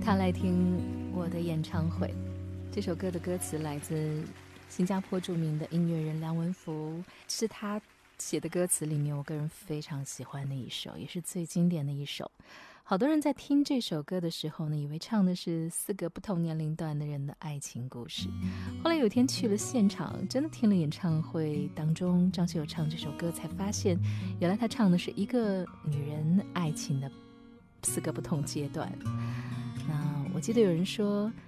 他来听我的演唱会。这首歌的歌词来自新加坡著名的音乐人梁文福，是他写的歌词里面我个人非常喜欢的一首，也是最经典的一首。好多人在听这首歌的时候呢，以为唱的是4个不同年龄段的人的爱情故事。后来有天去了现场，真的听了演唱会当中张学友唱这首歌，才发现原来他唱的是一个女人爱情的4个不同阶段。那我记得有人说